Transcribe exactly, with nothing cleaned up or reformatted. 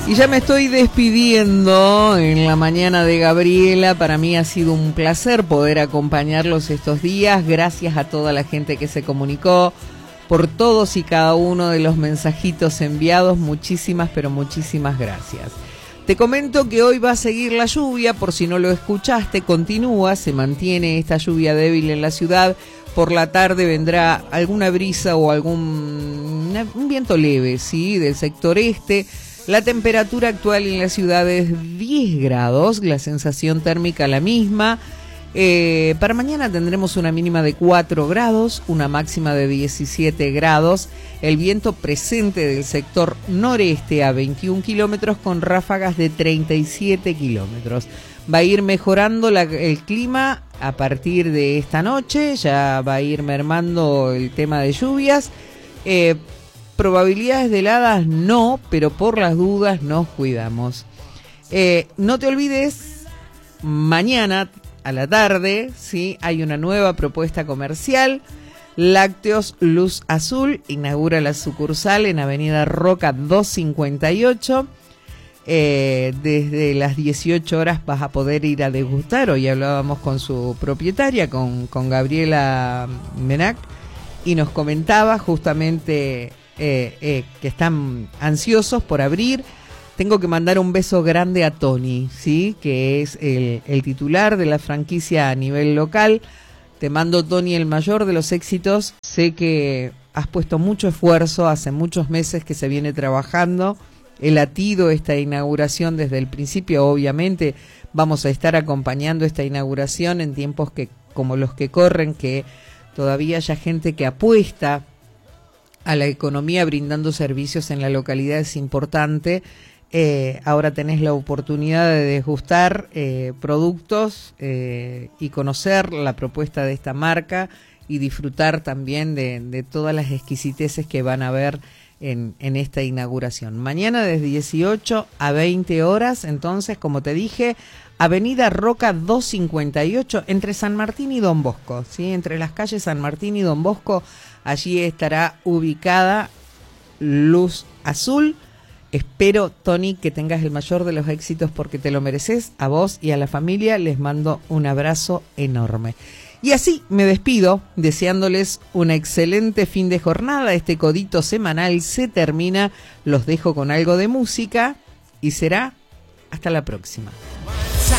Y ya me estoy despidiendo en la mañana de Gabriela. Para mí ha sido un placer poder acompañarlos estos días. Gracias a toda la gente que se comunicó, por todos y cada uno de los mensajitos enviados. Muchísimas, pero muchísimas gracias. Te comento que hoy va a seguir la lluvia, por si no lo escuchaste, continúa, se mantiene esta lluvia débil en la ciudad. Por la tarde vendrá alguna brisa o algún un viento leve, ¿sí?, del sector este. La temperatura actual en la ciudad es diez grados, la sensación térmica la misma. Eh, para mañana tendremos una mínima de cuatro grados, una máxima de diecisiete grados. El viento presente del sector noreste a veintiún kilómetros con ráfagas de treinta y siete kilómetros. Va a ir mejorando la, el clima a partir de esta noche, ya va a ir mermando el tema de lluvias. Eh, probabilidades de heladas no, pero por las dudas nos cuidamos. Eh, no te olvides, mañana a la tarde, ¿sí?, hay una nueva propuesta comercial. Lácteos Luz Azul inaugura la sucursal en Avenida Roca doscientos cincuenta y ocho. Eh, desde las dieciocho horas vas a poder ir a degustar. Hoy hablábamos con su propietaria, con, con Gabriela Menac, y nos comentaba justamente eh, eh, que están ansiosos por abrir. Tengo que mandar un beso grande a Tony, ¿sí?, que es el, el titular de la franquicia a nivel local. Te mando, Tony, el mayor de los éxitos. Sé que has puesto mucho esfuerzo, hace muchos meses que se viene trabajando. He latido esta inauguración desde el principio. Obviamente vamos a estar acompañando esta inauguración en tiempos que como los que corren, que todavía haya gente que apuesta a la economía brindando servicios en la localidad es importante. Eh, ahora tenés la oportunidad de degustar eh, productos eh, y conocer la propuesta de esta marca y disfrutar también de, de todas las exquisiteces que van a haber en, en esta inauguración. Mañana desde dieciocho a veinte horas, entonces, como te dije, Avenida Roca doscientos cincuenta y ocho, entre San Martín y Don Bosco, ¿sí?, entre las calles San Martín y Don Bosco. Allí estará ubicada Luz Azul. Espero, Tony, que tengas el mayor de los éxitos porque te lo mereces. A vos y a la familia les mando un abrazo enorme. Y así me despido, deseándoles un excelente fin de jornada. Este codito semanal se termina. Los dejo con algo de música y será hasta la próxima.